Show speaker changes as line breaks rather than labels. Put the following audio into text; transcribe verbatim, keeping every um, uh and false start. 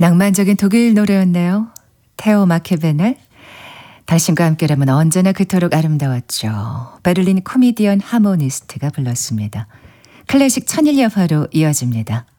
낭만적인 독일 노래였네요. 테오 마케베넬. 당신과 함께라면 언제나 그토록 아름다웠죠. 베를린 코미디언 하모니스트가 불렀습니다. 클래식 천일여화로 이어집니다.